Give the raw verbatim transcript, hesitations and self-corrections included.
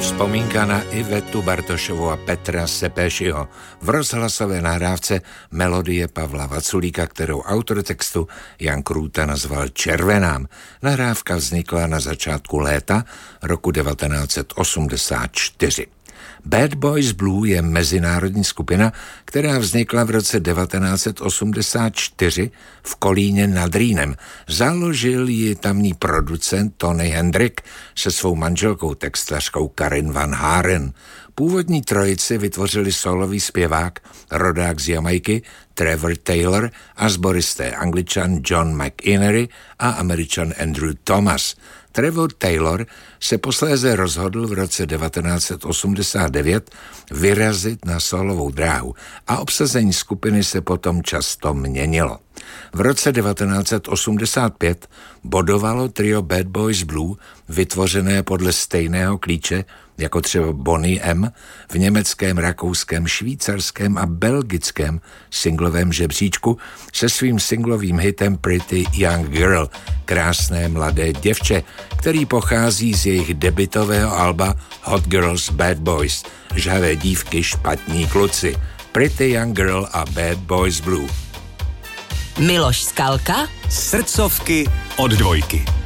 Vzpomínka na Ivetu Bartošovou a Petra Sepéšiho v rozhlasové nahrávce melodie Pavla Vaculíka, kterou autor textu Jan Krůta nazval Červenám. Nahrávka vznikla na začátku léta roku devatenáct osmdesát čtyři. Bad Boys Blue je mezinárodní skupina, která vznikla v roce devatenáct osmdesát čtyři v Kolíně nad Rýnem. Založil ji tamní producent Tony Hendrik se svou manželkou textařkou Karin Van Haren. Původní trojici vytvořili solový zpěvák, rodák z Jamajky Trevor Taylor a sboristé Angličan John McInnery a Američan Andrew Thomas. Trevor Taylor se posléze rozhodl v roce devatenáct osmdesát devět vyrazit na solovou dráhu a obsazení skupiny se potom často měnilo. V roce devatenáct osmdesát pět bodovalo trio Bad Boys Blue, vytvořené podle stejného klíče jako třeba Boney M, v německém, rakouském, švýcarském a belgickém singlovém žebříčku se svým singlovým hitem Pretty Young Girl, krásné mladé děvče, který pochází z jejich debutového alba Hot Girls Bad Boys, žhavé dívky, špatní kluci, Pretty Young Girl a Bad Boys Blue. Miloš Skalka, srdcovky od dvojky.